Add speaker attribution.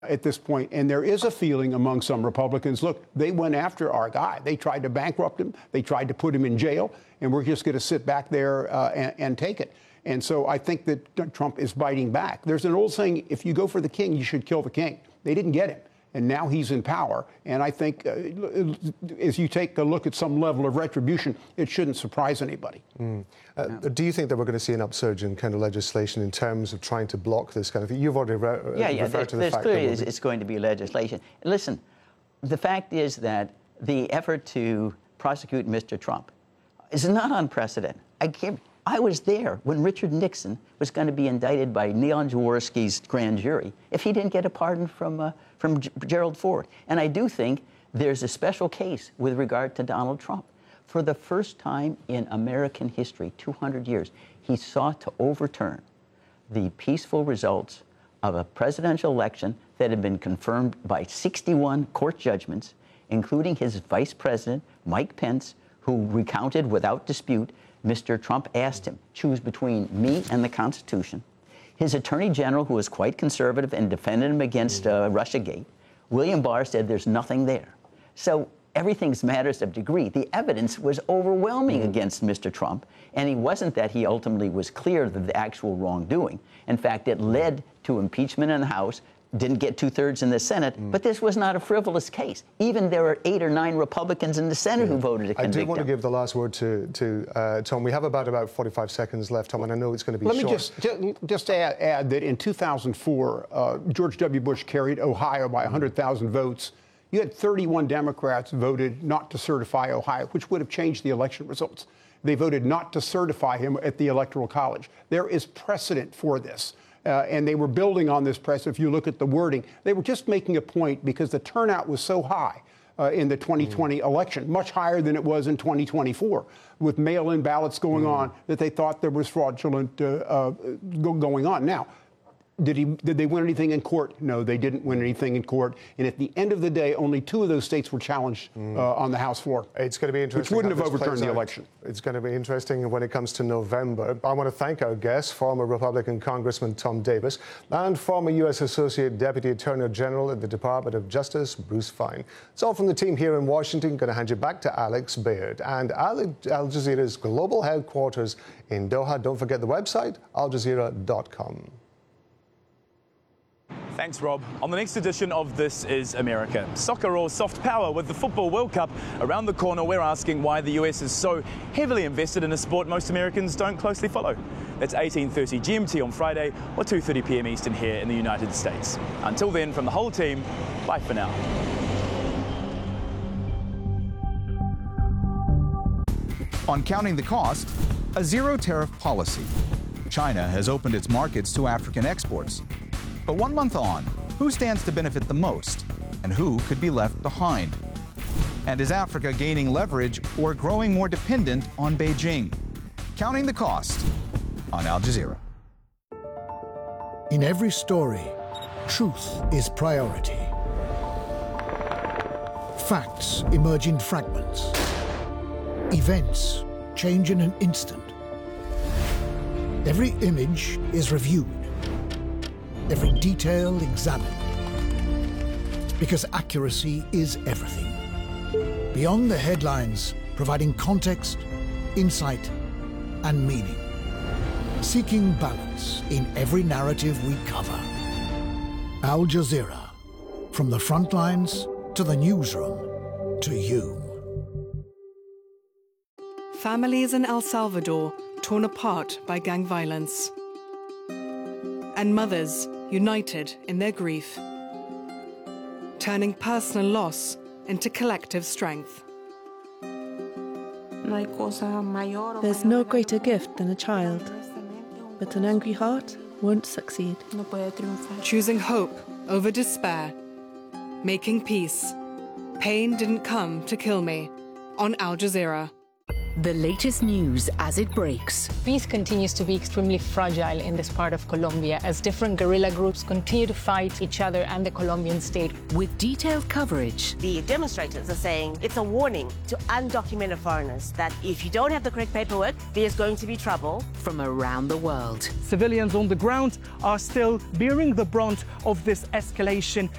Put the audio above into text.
Speaker 1: at this point, and there is a feeling among some Republicans, look, they went after our guy. They tried to bankrupt him. They tried to put him in jail, and we're just going to sit back there and take it. And so I think that Trump is biting back. There's an old saying, if you go for the king, you should kill the king. They didn't get him, and now he's in power. And I think as you take a look at some level of retribution, it shouldn't surprise anybody.
Speaker 2: Do you think that we're going to see an upsurge in kind of legislation in terms of trying to block this kind of thing? You've already referred to the fact
Speaker 3: clearly it's going to be legislation. Listen, the fact is that the effort to prosecute Mr. Trump is not unprecedented. I was there when Richard Nixon was going to be indicted by Neil Jaworski's grand jury if he didn't get a pardon from Gerald Ford. And I do think there's a special case with regard to Donald Trump. For the first time in American history, 200 years, he sought to overturn the peaceful results of a presidential election that had been confirmed by 61 court judgments, including his vice president, Mike Pence, who recounted without dispute Mr. Trump asked him, choose between me and the Constitution. His attorney general, who was quite conservative and defended him against Russiagate, William Barr, said there's nothing there. So everything's matters of degree. The evidence was overwhelming against Mr. Trump, and it wasn't that he ultimately was clear of the actual wrongdoing. In fact, it led to impeachment in the House, didn't get 2/3 in the Senate, but this was not a frivolous case. Even there were 8 or 9 Republicans in the Senate who voted to convict him.
Speaker 2: I do want to give the last word to Tom. We have about 45 seconds left, Tom, and I know it's going to be short.
Speaker 1: Let me just add that in 2004, George W. Bush carried Ohio by 100,000 votes. You had 31 Democrats voted not to certify Ohio, which would have changed the election results. They voted not to certify him at the Electoral College. There is precedent for this. And they were building on this precedent. If you look at the wording, they were just making a point because the turnout was so high in the 2020 election, much higher than it was in 2024, with mail-in ballots going on, that they thought there was fraudulent going on. Now, did they win anything in court? No, they didn't win anything in court. And at the end of the day, only 2 of those states were challenged on the House floor.
Speaker 2: It's going to be interesting.
Speaker 1: Which wouldn't have overturned the election.
Speaker 2: It's going to be interesting when it comes to November. I want to thank our guests, former Republican Congressman Tom Davis and former U.S. Associate Deputy Attorney General at the Department of Justice, Bruce Fein. It's all from the team here in Washington. Going to hand you back to Alex Baird and Al Jazeera's global headquarters in Doha. Don't forget the website, aljazeera.com.
Speaker 4: Thanks, Rob. On the next edition of This Is America, soccer or soft power with the Football World Cup around the corner, we're asking why the US is so heavily invested in a sport most Americans don't closely follow. That's 18:30 GMT on Friday or 2:30 p.m. Eastern here in the United States. Until then, from the whole team, bye for now.
Speaker 5: On counting the cost, a zero-tariff policy. China has opened its markets to African exports. But 1 month on, who stands to benefit the most, and who could be left behind? And is Africa gaining leverage or growing more dependent on Beijing? Counting the cost on Al Jazeera.
Speaker 6: In every story, truth is priority. Facts emerge in fragments. Events change in an instant. Every image is reviewed. Every detail examined. Because accuracy is everything. Beyond the headlines, providing context, insight, and meaning. Seeking balance in every narrative we cover. Al Jazeera. From the front lines to the newsroom to you.
Speaker 7: Families in El Salvador torn apart by gang violence. And mothers united in their grief, turning personal loss into collective strength.
Speaker 8: There's no greater gift than a child, but an angry heart won't succeed.
Speaker 7: Choosing hope over despair, making peace. Pain didn't come to kill me. On Al Jazeera.
Speaker 9: The latest news as it breaks.
Speaker 10: Peace continues to be extremely fragile in this part of Colombia as different guerrilla groups continue to fight each other and the Colombian state.
Speaker 9: With detailed coverage.
Speaker 11: The demonstrators are saying it's a warning to undocumented foreigners that if you don't have the correct paperwork, there's going to be trouble.
Speaker 9: From around the world.
Speaker 12: Civilians on the ground are still bearing the brunt of this escalation.